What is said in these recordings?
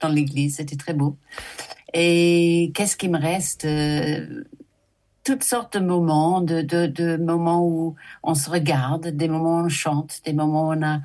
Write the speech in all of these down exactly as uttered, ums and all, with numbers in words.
dans l'église, c'était très beau. Et qu'est-ce qui me reste? euh, Toutes sortes de moments, de, de, de moments où on se regarde, des moments où on chante, des moments où on a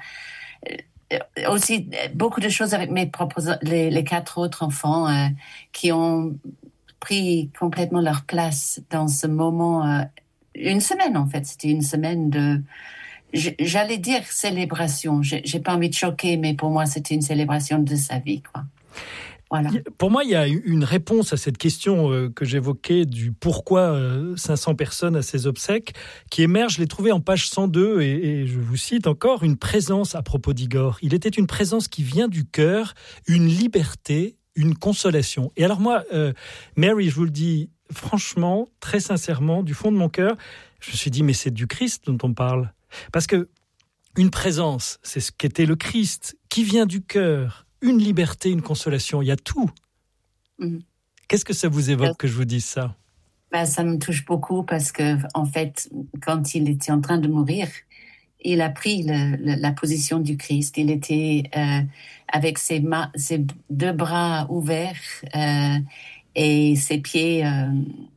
euh, aussi beaucoup de choses avec mes propres, les, les quatre autres enfants euh, qui ont pris complètement leur place dans ce moment. Euh, une semaine en fait, c'était une semaine de, j'allais dire célébration. J'ai, j'ai pas envie de choquer, mais pour moi c'était une célébration de sa vie, quoi. Voilà. Pour moi, il y a une réponse à cette question euh, que j'évoquais du pourquoi euh, cinq cents personnes à ces obsèques qui émerge. Je l'ai trouvé en page cent deux et, et je vous cite encore, une présence à propos d'Igor. Il était une présence qui vient du cœur, une liberté, une consolation. Et alors moi, euh, Mary, je vous le dis franchement, très sincèrement, du fond de mon cœur, je me suis dit, mais c'est du Christ dont on parle. Parce que une présence, c'est ce qu'était le Christ, qui vient du cœur. Une liberté, une consolation, il y a tout. Mmh. Qu'est-ce que ça vous évoque que je vous dise ça? Ben, ça me touche beaucoup parce que, en fait, quand il était en train de mourir, il a pris le, le, la position du Christ. Il était euh, avec ses, ma- ses deux bras ouverts euh, et ses pieds, euh,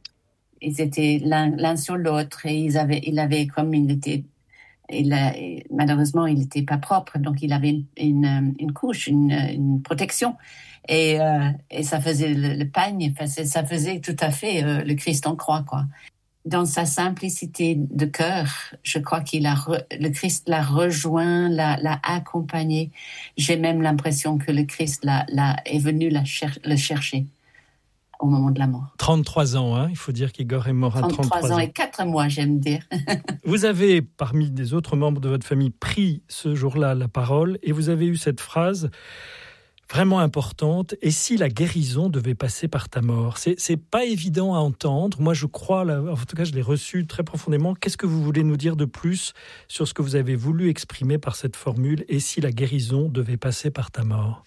ils étaient l'un, l'un sur l'autre et ils avaient, il avait comme il était. Il a, malheureusement, il n'était pas propre, donc il avait une, une, une couche, une, une protection. Et, euh, et ça faisait le, le pagne, ça faisait tout à fait euh, le Christ en croix, quoi. Dans sa simplicité de cœur, je crois qu'il a re, le Christ l'a rejoint, l'a, l'a accompagné. J'ai même l'impression que le Christ l'a, l'a, est venu la cher, le chercher au moment de la mort. trente-trois ans, hein, il faut dire qu'Igor est mort à trente-trois ans. trente-trois ans et quatre mois, j'aime dire. Vous avez, parmi des autres membres de votre famille, pris ce jour-là la parole et vous avez eu cette phrase vraiment importante. Et si la guérison devait passer par ta mort? C'est, c'est pas évident à entendre. Moi, je crois, là, en tout cas, je l'ai reçu très profondément. Qu'est-ce que vous voulez nous dire de plus sur ce que vous avez voulu exprimer par cette formule? Et si la guérison devait passer par ta mort?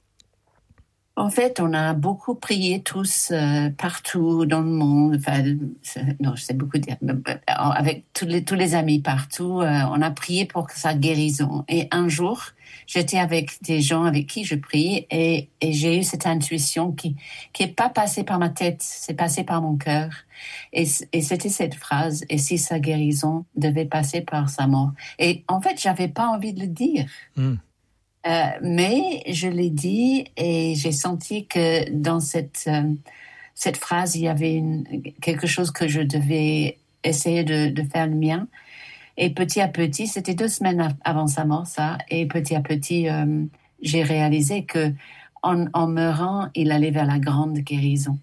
En fait, on a beaucoup prié tous euh, partout dans le monde. Enfin, non, je sais beaucoup dire. Avec tous les, tous les amis partout, euh, on a prié pour sa guérison. Et un jour, j'étais avec des gens avec qui je prie et, et j'ai eu cette intuition qui qui est pas passée par ma tête, c'est passé par mon cœur. Et, et c'était cette phrase, et si sa guérison devait passer par sa mort. Et en fait, j'avais pas envie de le dire. Mm. Euh, mais je l'ai dit et j'ai senti que dans cette, euh, cette phrase, il y avait une, quelque chose que je devais essayer de, de faire le mien. Et petit à petit, c'était deux semaines avant sa mort, ça, et petit à petit, euh, j'ai réalisé que en, en meurant, il allait vers la grande guérison.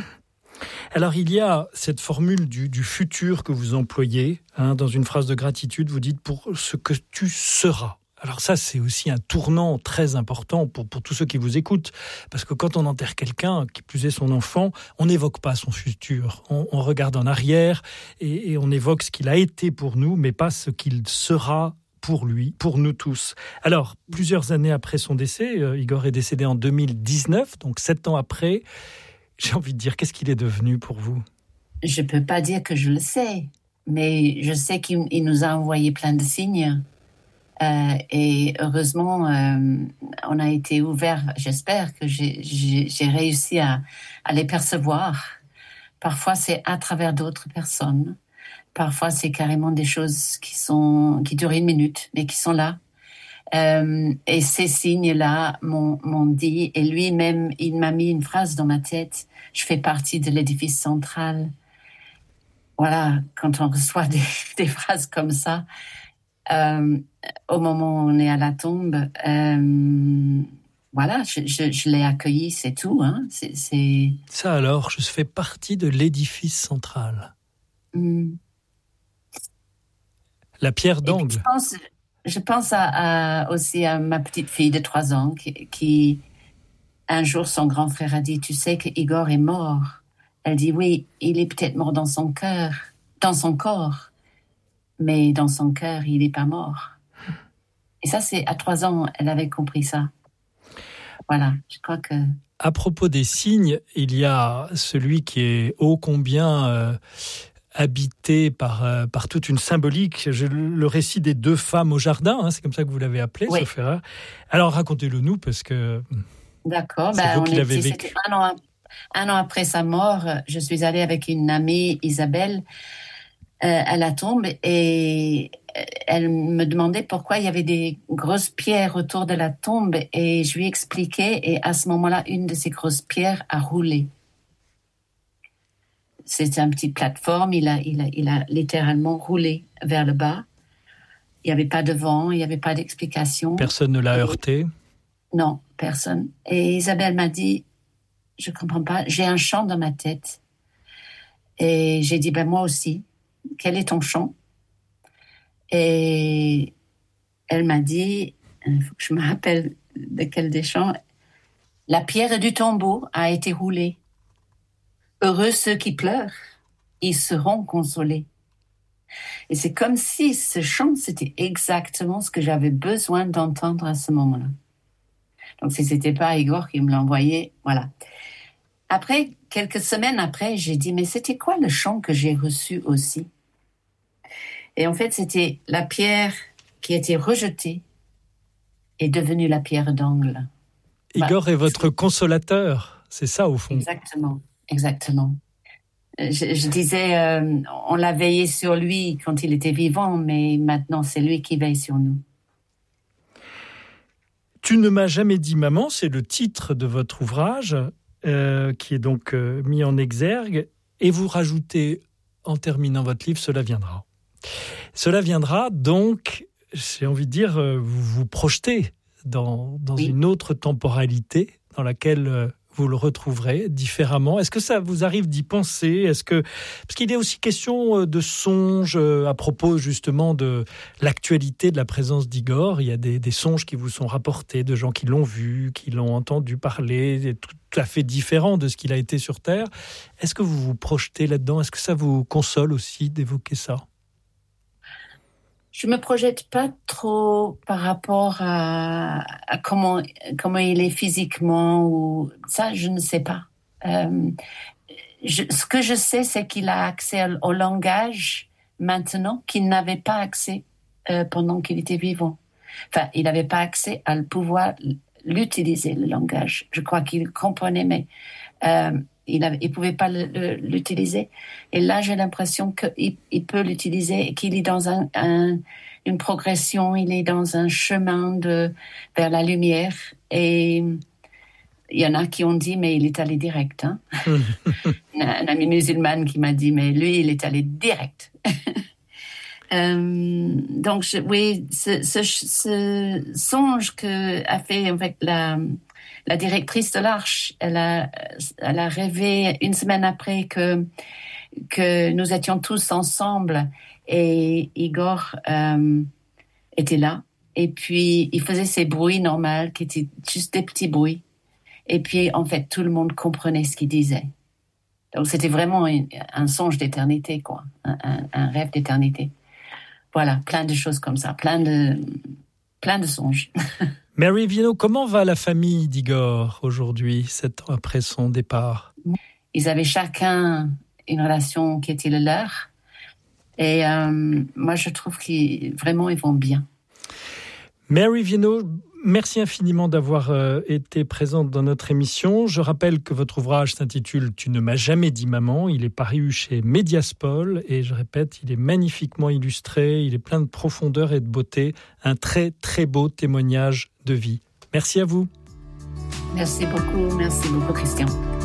Alors, il y a cette formule du, du futur que vous employez, hein, dans une phrase de gratitude, vous dites « pour ce que tu seras ». Alors ça, c'est aussi un tournant très important pour, pour tous ceux qui vous écoutent. Parce que quand on enterre quelqu'un, qui plus est son enfant, on n'évoque pas son futur. On, on regarde en arrière et, et on évoque ce qu'il a été pour nous, mais pas ce qu'il sera pour lui, pour nous tous. Alors, plusieurs années après son décès, euh, Igor est décédé en deux mille dix-neuf, donc sept ans après. J'ai envie de dire, qu'est-ce qu'il est devenu pour vous? Je ne peux pas dire que je le sais, mais je sais qu'il il nous a envoyé plein de signes. Euh, et heureusement, euh, on a été ouvert. J'espère que j'ai, j'ai, j'ai réussi à, à les percevoir. Parfois, c'est à travers d'autres personnes. Parfois, c'est carrément des choses qui sont qui durent une minute, mais qui sont là. Euh, et ces signes-là m'ont, m'ont dit, et lui-même, il m'a mis une phrase dans ma tête. Je fais partie de l'édifice central. Voilà, quand on reçoit des, des phrases comme ça. Euh, au moment où on est à la tombe, euh, voilà, je, je, je l'ai accueilli, c'est tout. Hein. C'est, c'est... Ça alors, je fais partie de l'édifice central. Mm. La pierre d'angle. Je pense, je pense à, à, aussi à ma petite fille de trois ans qui, qui, un jour, son grand frère a dit, tu sais que Igor est mort. Elle dit, oui, il est peut-être mort dans son cœur, dans son corps. Mais dans son cœur, il n'est pas mort. Et ça, c'est à trois ans, elle avait compris ça. Voilà, je crois que... À propos des signes, il y a celui qui est ô combien euh, habité par, euh, par toute une symbolique. Je, le récit des deux femmes au jardin, hein, c'est comme ça que vous l'avez appelé, oui. sauf erreur. Alors, racontez-le nous, parce que... D'accord. C'est Ben, vous on qui l'avez était, vécu. c'était un an, un an après sa mort. Je suis allée avec une amie, Isabelle, euh, à la tombe et elle me demandait pourquoi il y avait des grosses pierres autour de la tombe et je lui expliquais et à ce moment-là, une de ces grosses pierres a roulé. C'était une petite plateforme, il a, il a, il a littéralement roulé vers le bas. Il n'y avait pas de vent, il n'y avait pas d'explication. Personne ne l'a et... heurté? Non, personne. Et Isabelle m'a dit, je ne comprends pas, j'ai un chant dans ma tête. Et j'ai dit, ben moi aussi. Quel est ton chant? Et elle m'a dit, il faut que je me rappelle de quel des chants. La pierre du tombeau a été roulée. Heureux ceux qui pleurent, ils seront consolés. Et c'est comme si ce chant, c'était exactement ce que j'avais besoin d'entendre à ce moment-là. Donc si c'était pas Igor qui me l'envoyait, voilà. Après, quelques semaines après, j'ai dit, mais c'était quoi le chant que j'ai reçu aussi? Et en fait, c'était la pierre qui a été rejetée est devenue la pierre d'angle. Igor Bah, est votre consolateur, c'est ça au fond. Exactement, exactement. Je, je disais, euh, on l'a veillé sur lui quand il était vivant, mais maintenant c'est lui qui veille sur nous. Tu ne m'as jamais dit maman, c'est le titre de votre ouvrage, euh, qui est donc euh, mis en exergue, et vous rajoutez, en terminant votre livre, cela viendra. Cela viendra, donc, j'ai envie de dire, euh, vous vous projetez dans, dans Oui. une autre temporalité dans laquelle euh, vous le retrouverez différemment. Est-ce que ça vous arrive d'y penser? Est-ce que parce qu'il est aussi question de songes à propos justement de l'actualité de la présence d'Igor. Il y a des, des songes qui vous sont rapportés de gens qui l'ont vu, qui l'ont entendu parler, tout à fait différents de ce qu'il a été sur Terre. Est-ce que vous vous projetez là-dedans? Est-ce que ça vous console aussi d'évoquer ça? Je me projette pas trop par rapport à, à comment comment il est physiquement ou ça, je ne sais pas. Euh, je, ce que je sais, c'est qu'il a accès au langage maintenant qu'il n'avait pas accès euh, pendant qu'il était vivant. Enfin, il n'avait pas accès à le pouvoir l'utiliser le langage. Je crois qu'il comprenait, mais euh, il ne pouvait pas le, le, l'utiliser. Et là, j'ai l'impression qu'il il peut l'utiliser et qu'il est dans un, un, une progression, il est dans un chemin de, vers la lumière. Et il y en a qui ont dit, mais il est allé direct. Hein? une, une amie musulmane qui m'a dit, mais lui, il est allé direct. euh, donc, je, oui, ce, ce, ce songe que a fait avec la... La directrice de l'Arche, elle a, elle a rêvé une semaine après que, que nous étions tous ensemble et Igor euh, était là. Et puis, il faisait ces bruits normaux qui étaient juste des petits bruits. Et puis, en fait, tout le monde comprenait ce qu'il disait. Donc, c'était vraiment un, un songe d'éternité, quoi. Un, un, un rêve d'éternité. Voilà, plein de choses comme ça, plein de, plein de songes. Mary Viennot, comment va la famille d'Igor aujourd'hui, sept ans après son départ? Ils avaient chacun une relation qui était la leur. Et euh, moi, je trouve qu'ils vraiment ils vont bien. Mary Viennot, merci infiniment d'avoir euh, été présente dans notre émission. Je rappelle que votre ouvrage s'intitule « Tu ne m'as jamais dit maman ». Il est paru chez Mediaspol et je répète, il est magnifiquement illustré, il est plein de profondeur et de beauté. Un très très beau témoignage de vie. Merci à vous. Merci beaucoup, merci beaucoup Christian.